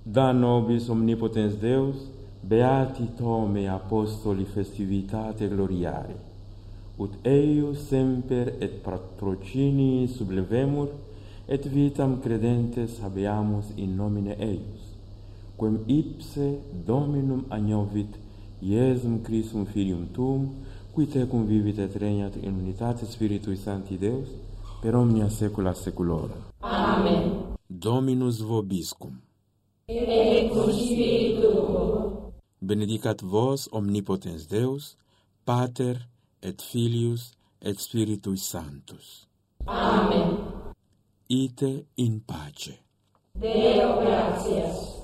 Da nobis omnipotens Deus, beati tome apostoli festivitate gloriari, ut eius semper et patrocinii sublevemur, et vitam credentes habeamus in nomine eius, quem ipse Dominum agnovit Iesum Christum Filium Tuum, qui tecum vivit et regnat in unitate Spiritui Sancti Deus, per omnia saecula saeculorum. Amen. Dominus vobiscum. Et cum spiritu tuo. Benedicat vos omnipotens Deus, Pater et Filius et Spiritus Sanctus. Amen. Ite in pace. Deo gratias.